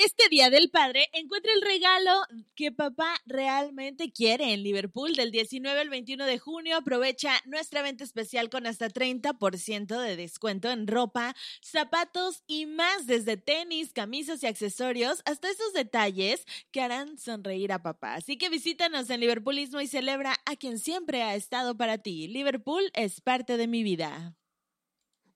Este Día del Padre, encuentra el regalo que papá realmente quiere en Liverpool. Del 19 al 21 de junio, aprovecha nuestra venta especial con hasta 30% de descuento en ropa, zapatos y más, desde tenis, camisas y accesorios, hasta esos detalles que harán sonreír a papá. Así que visítanos en Liverpoolismo y celebra a quien siempre ha estado para ti. Liverpool es parte de mi vida.